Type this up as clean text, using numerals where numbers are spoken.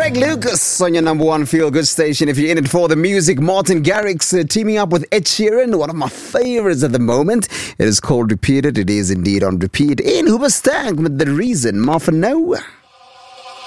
Greg Lucas on your number one feel-good station. If you're in it for the music, Martin Garrix teaming up with Ed Sheeran, one of my favorites at the moment. It is called Repeated. It is indeed on repeat in Hoobastank with The Reason. More for now.